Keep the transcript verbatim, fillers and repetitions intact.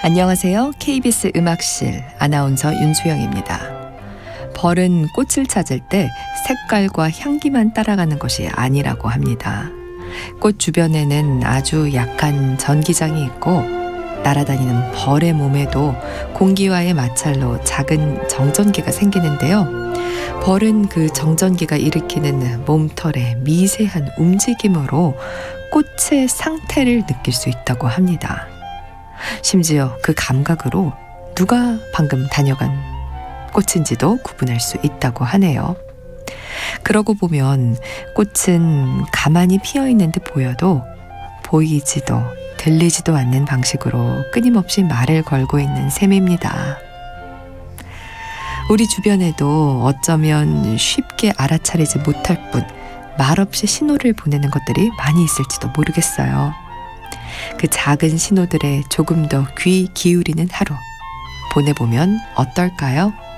안녕하세요. 케이비에스 음악실 아나운서 윤수영입니다. 벌은 꽃을 찾을 때 색깔과 향기만 따라가는 것이 아니라고 합니다. 꽃 주변에는 아주 약한 전기장이 있고 날아다니는 벌의 몸에도 공기와의 마찰로 작은 정전기가 생기는데요. 벌은 그 정전기가 일으키는 몸털의 미세한 움직임으로 꽃의 상태를 느낄 수 있다고 합니다. 심지어 그 감각으로 누가 방금 다녀간 꽃인지도 구분할 수 있다고 하네요. 그러고 보면 꽃은 가만히 피어있는 듯 보여도 보이지도 들리지도 않는 방식으로 끊임없이 말을 걸고 있는 셈입니다. 우리 주변에도 어쩌면 쉽게 알아차리지 못할 뿐 말없이 신호를 보내는 것들이 많이 있을지도 모르겠어요. 그 작은 신호들에 조금 더 귀 기울이는 하루 보내보면 어떨까요?